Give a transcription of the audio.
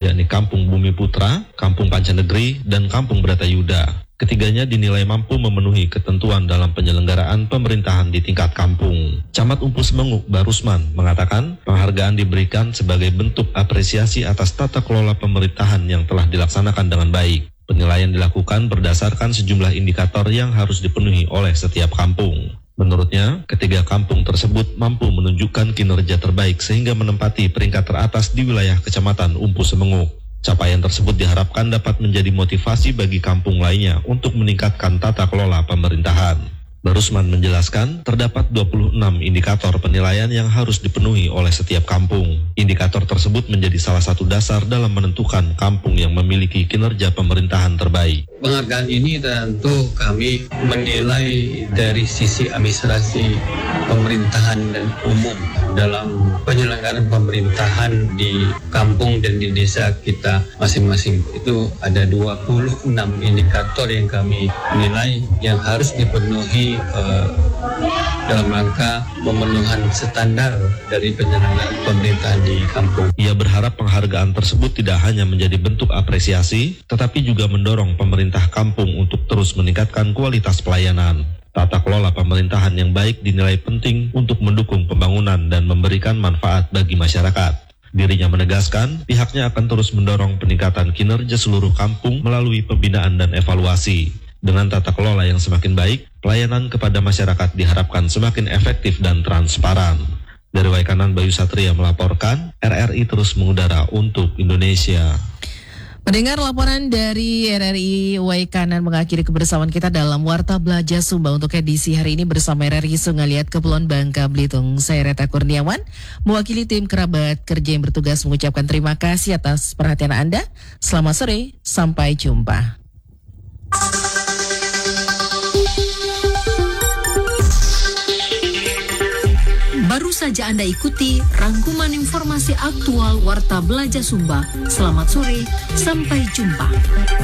yakni Kampung Bumi Putra, Kampung Pancanegeri, dan Kampung Bratayuda. Ketiganya dinilai mampu memenuhi ketentuan dalam penyelenggaraan pemerintahan di tingkat kampung. Camat Umpu Semenguk Barusman mengatakan penghargaan diberikan sebagai bentuk apresiasi atas tata kelola pemerintahan yang telah dilaksanakan dengan baik. Penilaian dilakukan berdasarkan sejumlah indikator yang harus dipenuhi oleh setiap kampung. Menurutnya, ketiga kampung tersebut mampu menunjukkan kinerja terbaik sehingga menempati peringkat teratas di wilayah Kecamatan Umpu Semenguk. Capaian tersebut diharapkan dapat menjadi motivasi bagi kampung lainnya untuk meningkatkan tata kelola pemerintahan. Barusman menjelaskan terdapat 26 indikator penilaian yang harus dipenuhi oleh setiap kampung. Indikator tersebut menjadi salah satu dasar dalam menentukan kampung yang memiliki kinerja pemerintahan terbaik. Penghargaan ini tentu kami menilai dari sisi administrasi pemerintahan dan umum dalam penyelenggaraan pemerintahan di kampung dan di desa kita masing-masing. Itu ada 26 indikator yang kami nilai yang harus dipenuhi dalam rangka pemenuhan standar dari penyelenggaraan pemerintahan di kampung. Ia berharap penghargaan tersebut tidak hanya menjadi bentuk apresiasi, tetapi juga mendorong pemerintah kampung untuk terus meningkatkan kualitas pelayanan. Tata kelola pemerintahan yang baik dinilai penting untuk mendukung pembangunan dan memberikan manfaat bagi masyarakat. Dirinya menegaskan pihaknya akan terus mendorong peningkatan kinerja seluruh kampung melalui pembinaan dan evaluasi. Dengan tata kelola yang semakin baik, pelayanan kepada masyarakat diharapkan semakin efektif dan transparan. Dari Waikanan, Bayu Satria melaporkan, RRI terus mengudara untuk Indonesia. Mendengar laporan dari RRI Waikanan mengakhiri kebersamaan kita dalam Warta Belajar Sumba untuk edisi hari ini bersama RRI Sungai Liat Kepulauan Bangka Belitung. Saya Reta Kurniawan, mewakili tim kerabat kerja yang bertugas mengucapkan terima kasih atas perhatian Anda. Selamat sore, sampai jumpa. Baru saja Anda ikuti rangkuman informasi aktual Warta Belajar Sumba. Selamat sore, sampai jumpa.